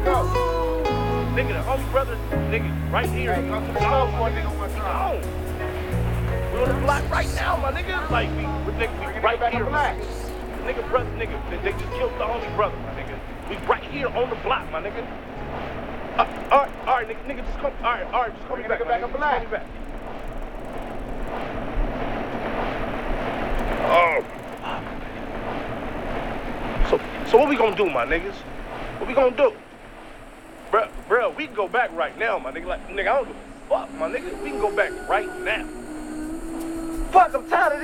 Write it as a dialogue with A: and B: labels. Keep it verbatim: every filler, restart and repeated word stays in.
A: go.
B: Nigga, the only brother, nigga, right here.
A: Hey, come to the club for a nigga one
B: We
A: time.
B: gone. We on the block right now, my nigga. Like, we, we, nigga, we
A: Bring it
B: right
A: back
B: here.
A: on black.
B: Nigga, brother, nigga, they, they just killed the only brother, my nigga. We right here on the block, my nigga. Uh, all right, all right, nigga, nigga, just come, all right, all right, just call me
A: Bring
B: back,
A: it back
B: my
A: on
B: nigga.
A: black.
B: Just call me back. Oh. So, so what we gonna do, my niggas? What we gonna do? Bruh, bruh, we can go back right now, my nigga. Like, nigga, I don't give a fuck, my nigga. We can go back right now. Fuck, I'm tired of this.